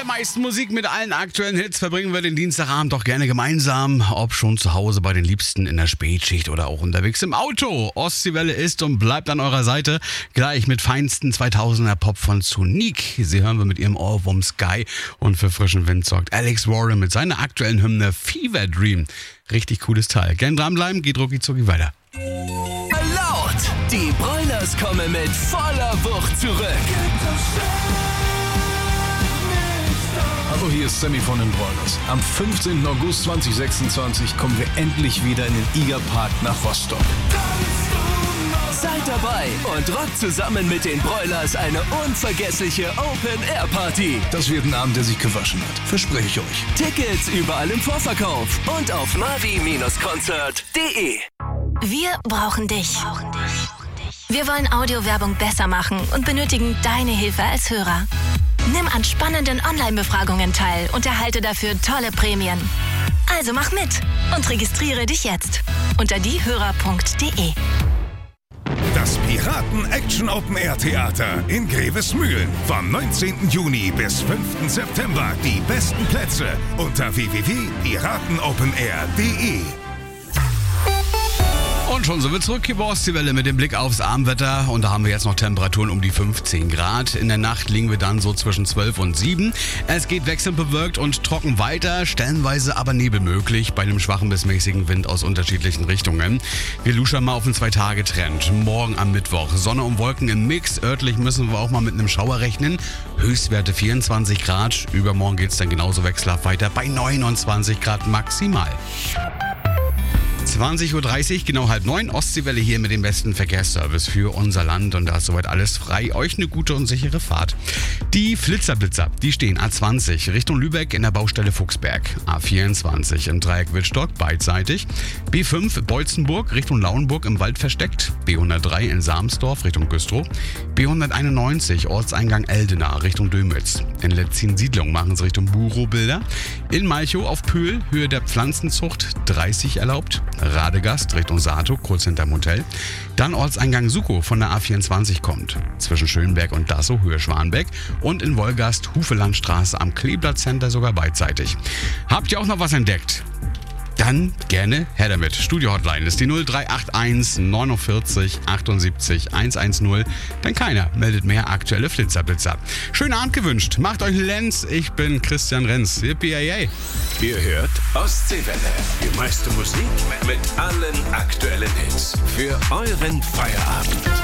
meisten Musik mit allen aktuellen Hits verbringen wir den Dienstagabend doch gerne gemeinsam. Ob schon zu Hause bei den Liebsten in der Spätschicht oder auch unterwegs im Auto. Ostseewelle ist und bleibt an eurer Seite. Gleich mit feinsten 2000er Pop von Sonique. Sie hören wir mit ihrem Ohrwurm Sky. Und für frischen Wind sorgt Alex Warren mit seiner aktuellen Hymne Fever Dream. Richtig cooles Teil. Gern dranbleiben, geht rucki zucki weiter. Laut! Die Broilers kommen mit voller Wucht zurück. Hallo, hier ist Sammy von den Broilers. Am 15. August 2026 kommen wir endlich wieder in den Igerpark nach Rostock. Seid dabei und rockt zusammen mit den Broilers eine unvergessliche Open-Air-Party. Das wird ein Abend, der sich gewaschen hat. Verspreche ich euch. Tickets überall im Vorverkauf und auf mavi-concert.de. Wir brauchen dich. Wir wollen Audiowerbung besser machen und benötigen deine Hilfe als Hörer. Nimm an spannenden Online-Befragungen teil und erhalte dafür tolle Prämien. Also mach mit und registriere dich jetzt unter diehörer.de. Das Piraten-Action-Open-Air-Theater in Grevesmühlen. Vom 19. Juni bis 5. September die besten Plätze unter www.piratenopenair.de. Und schon sind wir zurück hier bei Ostseewelle mit dem Blick aufs Abendwetter. Und da haben wir jetzt noch Temperaturen um die 15 Grad. In der Nacht liegen wir dann so zwischen 12 und 7. Es geht wechselnd bewölkt und trocken weiter, stellenweise aber Nebel möglich bei einem schwachen bis mäßigen Wind aus unterschiedlichen Richtungen. Wir luschern mal auf einen 2-Tage-Trend. Morgen am Mittwoch Sonne und Wolken im Mix. Örtlich müssen wir auch mal mit einem Schauer rechnen. Höchstwerte 24 Grad. Übermorgen geht es dann genauso wechselhaft weiter bei 29 Grad maximal. 20.30 Uhr, genau 8:30, Ostseewelle hier mit dem besten Verkehrsservice für unser Land. Und da ist soweit alles frei. Euch eine gute und sichere Fahrt. Die Flitzerblitzer, die stehen A20 Richtung Lübeck in der Baustelle Fuchsberg. A24 im Dreieck Wittstock beidseitig. B5 Beutzenburg Richtung Lauenburg im Wald versteckt. B103 in Sarmsdorf Richtung Güstrow. B191 Ortseingang Eldena Richtung Dömitz. In Letzin-Siedlung machen sie Richtung Burow-Bilder. In Malchow auf Pöhl Höhe der Pflanzenzucht 30 erlaubt. Radegast Richtung Sato, kurz hinterm Hotel. Dann Ortseingang Sukow von der A24 kommt. Zwischen Schönberg und Dassow, Höhe Schwanbeck. Und in Wolgast, Hufelandstraße am Kleeblatt Center sogar beidseitig. Habt ihr auch noch was entdeckt? Dann gerne her damit. Studio-Hotline ist die 0381 49 78 110. Denn keiner meldet mehr aktuelle Flitzerblitzer. Schönen Abend gewünscht. Macht euch Lenz. Ich bin Christian Renz. Yippie. Ihr hört Ostseewelle. Die meiste Musik mit allen aktuellen Hits. Für euren Feierabend.